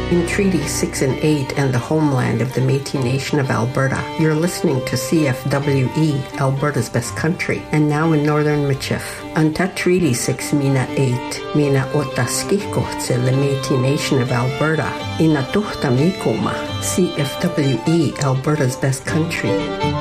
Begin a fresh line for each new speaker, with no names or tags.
in Treaty 6 and 8 and the homeland of the Métis Nation of Alberta. You're listening to CFWE, Alberta's Best Country, and now in Northern Michif. Anta Treaty 6 Mina 8, Mina Otaskiko le Métis Nation of Alberta, Ina Tuhta Mikoma, CFWE, Alberta's Best Country.